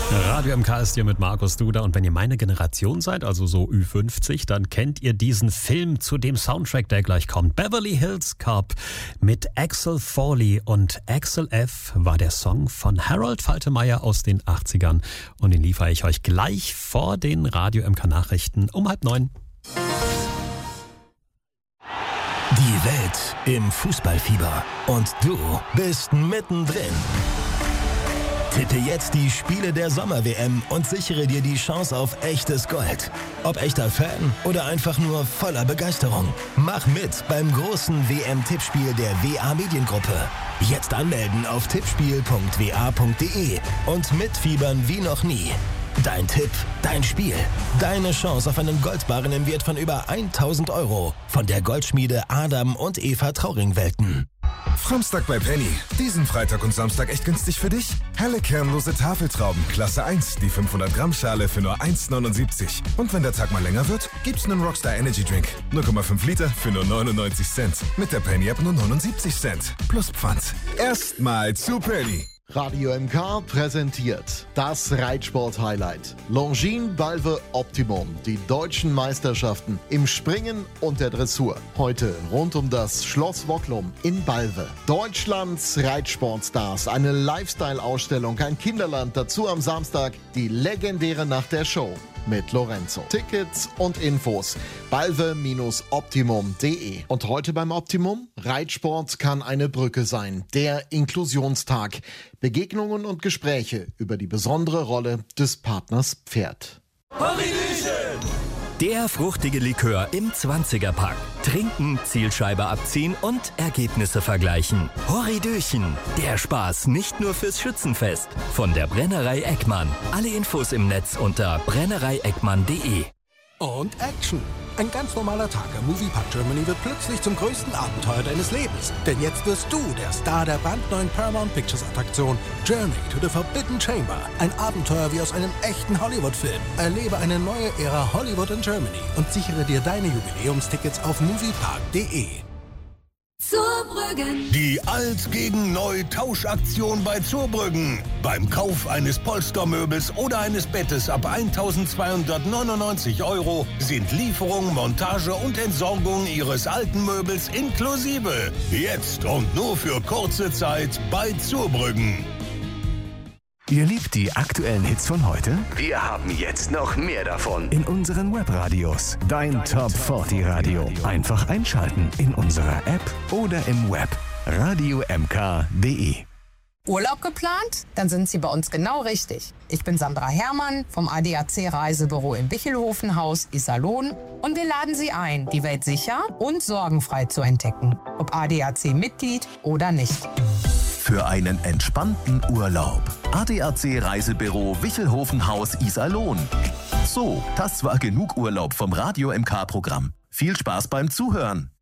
Radio MK ist hier mit Markus Duda und wenn ihr meine Generation seid, also so Ü50, dann kennt ihr diesen Film zu dem Soundtrack, der gleich kommt. Beverly Hills Cop mit Axel Foley und Axel F. war der Song von Harold Faltermeyer aus den 80ern und den liefere ich euch gleich vor den Radio MK Nachrichten um 8:30. Die Welt im Fußballfieber und du bist mittendrin. Tippe jetzt die Spiele der Sommer-WM und sichere dir die Chance auf echtes Gold. Ob echter Fan oder einfach nur voller Begeisterung. Mach mit beim großen WM-Tippspiel der WA Mediengruppe. Jetzt anmelden auf tippspiel.wa.de und mitfiebern wie noch nie. Dein Tipp, dein Spiel, deine Chance auf einen Goldbarren im Wert von über 1.000 € von der Goldschmiede Adam und Eva Trauring-Welten. Framstag bei Penny. Diesen Freitag und Samstag echt günstig für dich. Helle kernlose Tafeltrauben, Klasse 1, die 500 Gramm Schale für nur 1,79. Und wenn der Tag mal länger wird, gibt's einen Rockstar Energy Drink. 0,5 Liter für nur 99 Cent. Mit der Penny App nur 79 Cent. Plus Pfand. Erstmal zu Penny. Radio MK präsentiert das Reitsport-Highlight. Longines Balve Optimum, die deutschen Meisterschaften im Springen und der Dressur. Heute rund um das Schloss Wocklum in Balve. Deutschlands Reitsportstars, eine Lifestyle-Ausstellung, ein Kinderland, dazu am Samstag die legendäre Nacht der Show mit Lorenzo. Tickets und Infos balve-optimum.de. Und heute beim Optimum: Reitsport kann eine Brücke sein. Der Inklusionstag. Begegnungen und Gespräche über die besondere Rolle des Partners Pferd. Der fruchtige Likör im 20er-Pack. Trinken, Zielscheibe abziehen und Ergebnisse vergleichen. Horridöchen. Der Spaß nicht nur fürs Schützenfest. Von der Brennerei Eckmann. Alle Infos im Netz unter brennereieckmann.de. Und Action. Ein ganz normaler Tag am Moviepark Germany wird plötzlich zum größten Abenteuer deines Lebens. Denn jetzt wirst du der Star der brandneuen Paramount Pictures Attraktion Journey to the Forbidden Chamber. Ein Abenteuer wie aus einem echten Hollywood-Film. Erlebe eine neue Ära Hollywood in Germany und sichere dir deine Jubiläumstickets auf moviepark.de. Zurbrüggen. Die Alt gegen Neu Tauschaktion bei Zurbrüggen. Beim Kauf eines Polstermöbels oder eines Bettes ab 1.299 € sind Lieferung, Montage und Entsorgung Ihres alten Möbels inklusive. Jetzt und nur für kurze Zeit bei Zurbrüggen. Ihr liebt die aktuellen Hits von heute? Wir haben jetzt noch mehr davon. In unseren Webradios. Dein Top 40 Radio. Einfach einschalten in unserer App oder im Web. radiomk.de. Urlaub geplant? Dann sind Sie bei uns genau richtig. Ich bin Sandra Herrmann vom ADAC Reisebüro im Bichelhofenhaus Iserlohn und wir laden Sie ein, die Welt sicher und sorgenfrei zu entdecken. Ob ADAC-Mitglied oder nicht. Für einen entspannten Urlaub. ADAC Reisebüro Wichelhofenhaus Iserlohn. So, das war genug Urlaub vom Radio MK-Programm. Viel Spaß beim Zuhören.